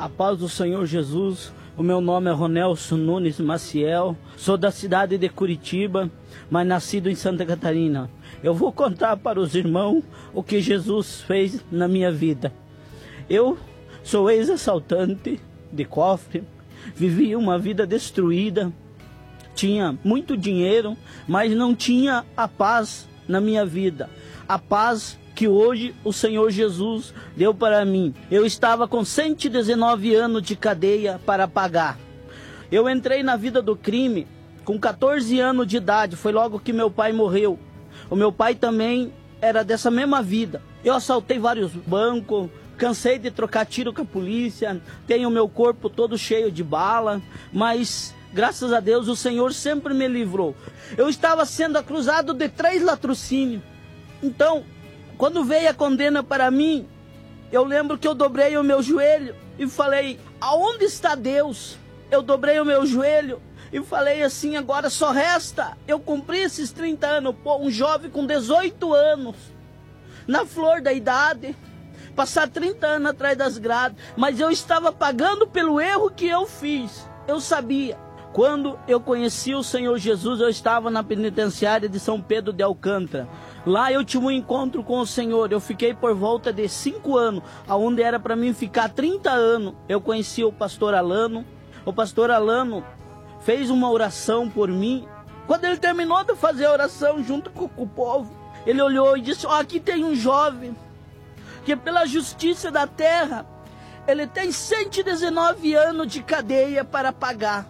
paz do Senhor Jesus. O meu nome é Ronelson Nunes Maciel, sou da cidade de Curitiba, mas nascido em Santa Catarina. Eu vou contar para os irmãos o que Jesus fez na minha vida. Eu sou ex-assaltante de cofre, vivi uma vida destruída, tinha muito dinheiro, mas não tinha a paz na minha vida. A paz que hoje o Senhor Jesus deu para mim. Eu estava com 119 anos de cadeia para pagar. Eu entrei na vida do crime com 14 anos de idade, foi logo que meu pai morreu. O meu pai também era dessa mesma vida. Eu assaltei vários bancos, cansei de trocar tiro com a polícia, tenho meu corpo todo cheio de bala, mas graças a Deus o Senhor sempre me livrou. Eu estava sendo acusado de 3 latrocínios. Então, quando veio a condena para mim, eu lembro que eu dobrei o meu joelho e falei, aonde está Deus? Eu dobrei o meu joelho e falei assim, agora só resta eu cumprir esses 30 anos, pô, um jovem com 18 anos, na flor da idade, passar 30 anos atrás das grades, mas eu estava pagando pelo erro que eu fiz, eu sabia. Quando eu conheci o Senhor Jesus, eu estava na penitenciária de São Pedro de Alcântara. Lá eu tive um encontro com o Senhor, eu fiquei por volta de 5 anos, aonde era para mim ficar 30 anos. Eu conheci o pastor Alano, o pastor Alano fez uma oração por mim. Quando ele terminou de fazer a oração junto com o povo, ele olhou e disse, aqui tem um jovem, que pela justiça da terra, ele tem 119 anos de cadeia para pagar.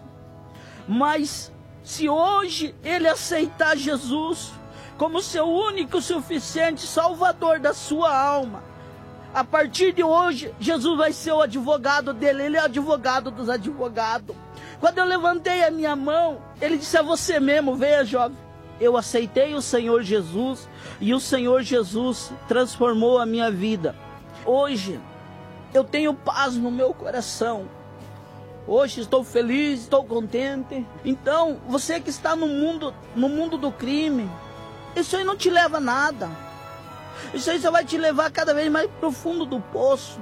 Mas se hoje ele aceitar Jesus como seu único, suficiente Salvador da sua alma, a partir de hoje, Jesus vai ser o advogado dele, ele é o advogado dos advogados. Quando eu levantei a minha mão, ele disse, é você mesmo, venha jovem. Eu aceitei o Senhor Jesus e o Senhor Jesus transformou a minha vida. Hoje, eu tenho paz no meu coração. Hoje estou feliz, estou contente. Então, você que está no mundo do crime, isso aí não te leva a nada. Isso aí só vai te levar cada vez mais para o fundo do poço.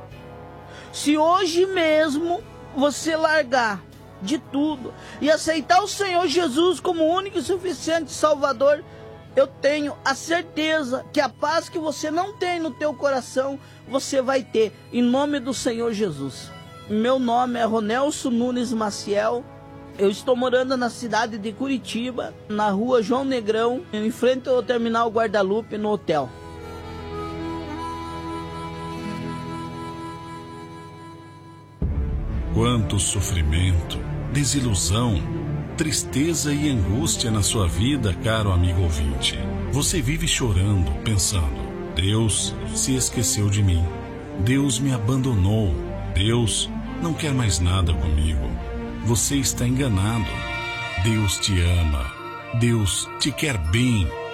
Se hoje mesmo você largar de tudo e aceitar o Senhor Jesus como o único e suficiente Salvador, eu tenho a certeza que a paz que você não tem no teu coração, você vai ter, em nome do Senhor Jesus. Meu nome é Ronelson Nunes Maciel. Eu estou morando na cidade de Curitiba, na rua João Negrão, em frente ao terminal Guadalupe, no hotel. Quanto sofrimento, desilusão, tristeza e angústia na sua vida, caro amigo ouvinte. Você vive chorando, pensando, Deus se esqueceu de mim, Deus me abandonou, Deus não quer mais nada comigo. Você está enganado. Deus te ama. Deus te quer bem.